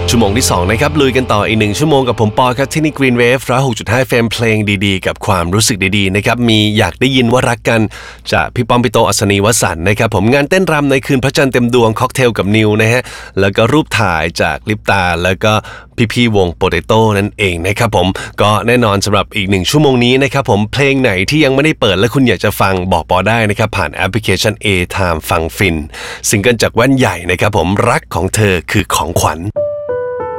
ชั่วโมงที่2นะครับลุยกันต่ออีก1ชั่วโมงกับผมปอครับที่นี่ Green Wave 106.5 FM เพลงดีๆกับความรู้สึกดีๆนะครับมีอยากได้ยินว่ารักกันจากพี่ป้อมพี่โตอัศนีวสันต์นะครับผมงานเต้นรำในคืนพระจันทร์เต็มดวงค็อกเทลกับนิวนะฮะแล้วก็รูปถ่ายจากลิปตาแล้วก็พี่ๆวงโปเตโต้นั่นเองนะครับผมก็แน่นอนสำหรับอีก1ชั่วโมงนี้นะครับผมเพลงไหนที่ยังไม่ได้เปิดและคุณอยากจะฟังบอกปอได้นะครับผ่านแอปพลิเคชัน A Time ฟังฟินซิงเกิลจากแว่นใหญ่นะครับผมรักของเธอคือของขวัญ